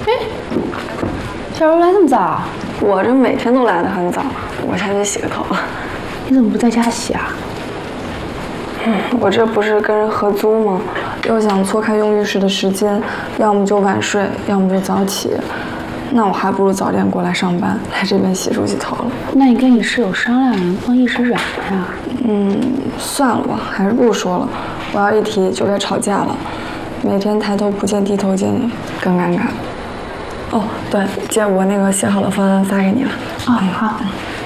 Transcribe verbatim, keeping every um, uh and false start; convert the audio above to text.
小柔来这么早啊？ 我这每天都来的很早，我先去洗个头。 你怎么不在家洗啊？ 嗯，我这不是跟人合租吗？又想错开用浴室的时间，要么就晚睡，要么就早起。那我还不如早点过来上班，来这边洗漱洗头了。 那你跟你室友商量，能不能一时忍着呀？ 嗯，算了吧，还是不说了。我要一提就该吵架了。每天抬头不见低头见你，更尴尬。哦，对，姐，我那个写好的方案发给你了。 哦，好。